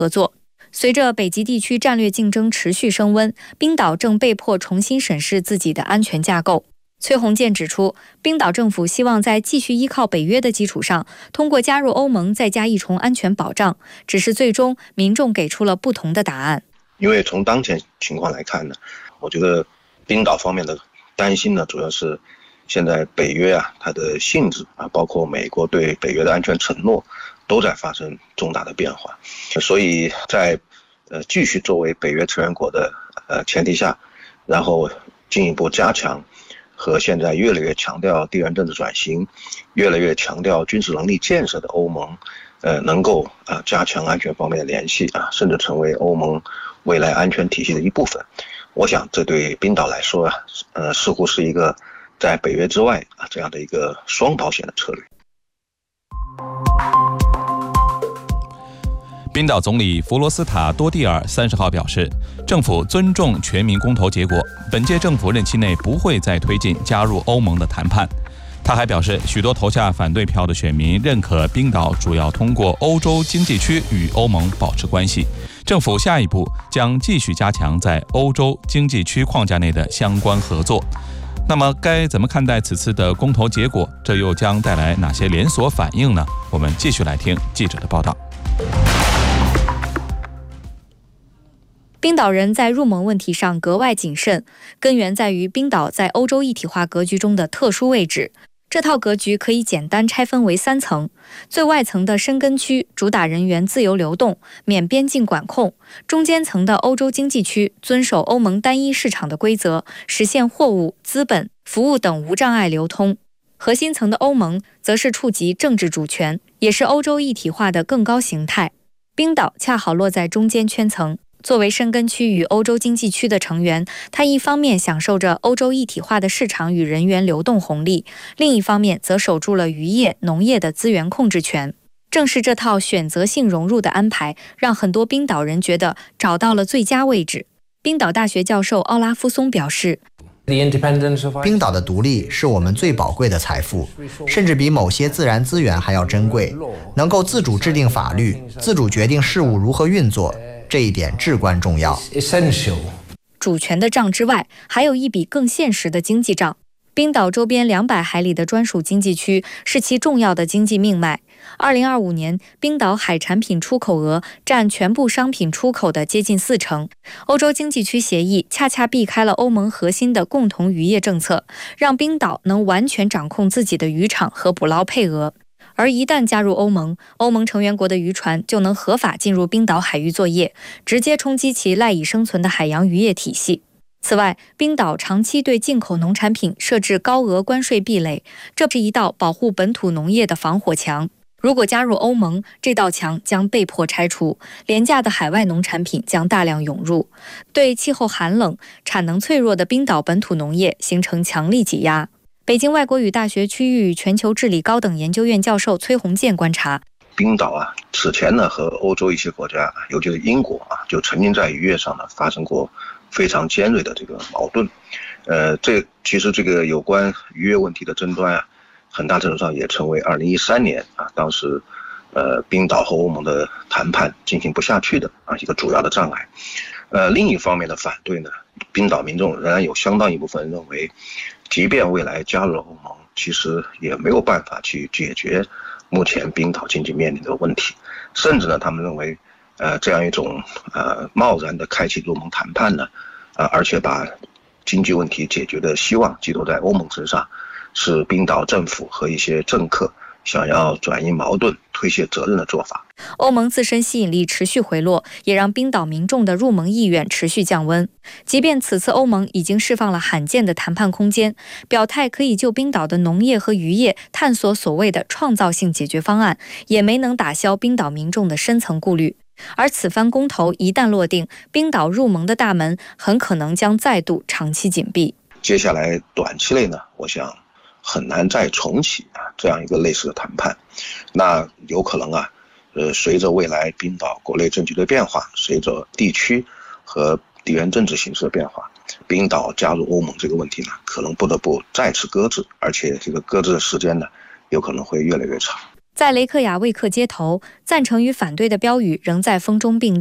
合作。随着北极地区战略竞争持续升温，冰岛正被迫重新审视自己的安全架构。崔洪建指出，冰岛政府希望在继续依靠北约的基础上，通过加入欧盟再加一重安全保障，只是最终民众给出了不同的答案。 因为从当前情况来看呢，我觉得冰岛方面的担心呢，主要是现在北约它的性质包括美国对北约的安全承诺都在发生重大的变化，所以在继续作为北约成员国的前提下，然后进一步加强和现在越来越强调地缘政治转型、越来越强调军事能力建设的欧盟，能够加强安全方面的联系甚至成为欧盟未来安全体系的一部分。我想这对冰岛来说似乎是一个在北约之外这样的一个双保险的策略。 冰岛总理弗罗斯塔多蒂尔30号表示，政府尊重全民公投结果，本届政府任期内不会再推进加入欧盟的谈判。他还表示，许多投下反对票的选民认可冰岛主要通过欧洲经济区与欧盟保持关系，政府下一步将继续加强在欧洲经济区框架内的相关合作。那么该怎么看待此次的公投结果？这又将带来哪些连锁反应呢？我们继续来听记者的报道。 冰岛人在入盟问题上格外谨慎，根源在于冰岛在欧洲一体化格局中的特殊位置。这套格局可以简单拆分为3层，最外层的申根区主打人员自由流动，免边境管控；中间层的欧洲经济区遵守欧盟单一市场的规则，实现货物、资本、服务等无障碍流通；核心层的欧盟则是触及政治主权，也是欧洲一体化的更高形态。冰岛恰好落在中间圈层。作为申根区与欧洲经济区的成员，它一方面享受着欧洲一体化的市场与人员流动红利，另一方面则守住了渔业、农业的资源控制权。正是这套选择性融入的安排，让很多冰岛人觉得找到了最佳位置。冰岛大学教授奥拉夫松表示， 冰岛的独立是我们最宝贵的财富，甚至比某些自然资源还要珍贵。能够自主制定法律，自主决定事务如何运作，这一点至关重要。 主权的账之外，还有一笔更现实的经济账。冰岛周边200海里的专属经济区是其重要的经济命脉。2025年，冰岛海产品出口额占全部商品出口的接近40%。欧洲经济区协议恰恰避开了欧盟核心的共同渔业政策，让冰岛能完全掌控自己的渔场和捕捞配额。而一旦加入欧盟，欧盟成员国的渔船就能合法进入冰岛海域作业，直接冲击其赖以生存的海洋渔业体系。此外，冰岛长期对进口农产品设置高额关税壁垒，这是一道保护本土农业的防火墙。如果加入欧盟，这道墙将被迫拆除，廉价的海外农产品将大量涌入，对气候寒冷、产能脆弱的冰岛本土农业形成强力挤压。北京外国语大学区域与全球治理高等研究院教授崔洪建观察， 冰岛此前呢和欧洲一些国家，尤其是英国就曾经在渔业上呢发生过非常尖锐的这个矛盾。其实这个有关渔业问题的争端很大程度上也成为2013年当时冰岛和欧盟的谈判进行不下去的一个主要的障碍。另一方面的反对呢，冰岛民众仍然有相当一部分认为，即便未来加入了欧盟，其实也没有办法去解决目前冰岛经济面临的问题，甚至呢，他们认为，这样一种贸然的开启入盟谈判呢，而且把经济问题解决的希望寄托在欧盟身上，是冰岛政府和一些政客想要转移矛盾、推卸责任的做法。 欧盟自身吸引力持续回落，也让冰岛民众的入盟意愿持续降温。即便此次欧盟已经释放了罕见的谈判空间，表态可以就冰岛的农业和渔业探索所谓的创造性解决方案，也没能打消冰岛民众的深层顾虑。而此番公投一旦落定，冰岛入盟的大门很可能将再度长期紧闭。 接下来短期内呢，我想很难再重启这样一个类似的谈判。那有可能随着未来冰岛国内政局的变化，随着地区和地缘政治形势的变化，冰岛加入欧盟这个问题呢，可能不得不再次搁置，而且这个搁置的时间呢，有可能会越来越长。 在雷克雅未克街头，赞成与反对的标语仍在风中并立。